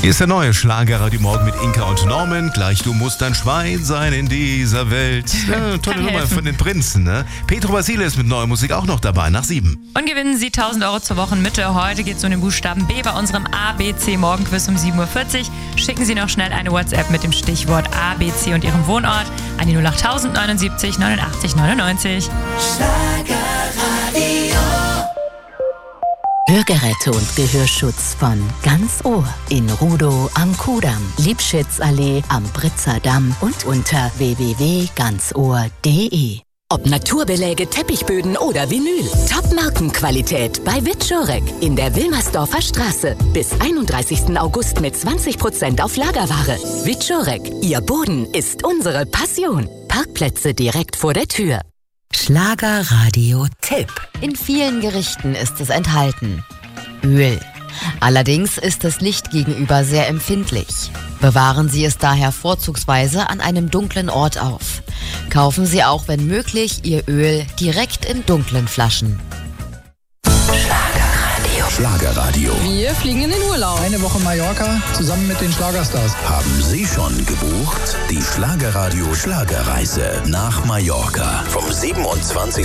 Hier ist der neue Schlagerradio Morgen mit Inka und Norman. Gleich du musst ein Schwein sein in dieser Welt. Ja, tolle Nummer von den Prinzen, ne? Petro Basile ist mit neuer Musik auch noch dabei, nach 7. Und gewinnen Sie 1.000 Euro zur Wochenmitte. Heute geht es um den Buchstaben B bei unserem ABC Morgenquiz um 7.40 Uhr. Schicken Sie noch schnell eine WhatsApp mit dem Stichwort ABC und Ihrem Wohnort an die 08000 79 89 99. Schlagerradio. Hörgeräte und Gehörschutz von Ganz Ohr in Rudow am Kudamm, Liebschitzallee am Britzer Damm und unter www.ganzohr.de. Ob Naturbeläge, Teppichböden oder Vinyl. Top-Markenqualität bei Wiczorek in der Wilmersdorfer Straße. Bis 31. August mit 20% auf Lagerware. Wiczorek, Ihr Boden ist unsere Passion. Parkplätze direkt vor der Tür. Schlagerradio-Tipp. In vielen Gerichten ist es enthalten. Öl. Allerdings ist es Licht gegenüber sehr empfindlich. Bewahren Sie es daher vorzugsweise an einem dunklen Ort auf. Kaufen Sie auch, wenn möglich, Ihr Öl direkt in dunklen Flaschen. Schlagerradio. Wir fliegen in den Urlaub. Eine Woche Mallorca zusammen mit den Schlagerstars. Haben Sie schon gebucht? Die Schlagerradio Schlagerreise nach Mallorca vom 27.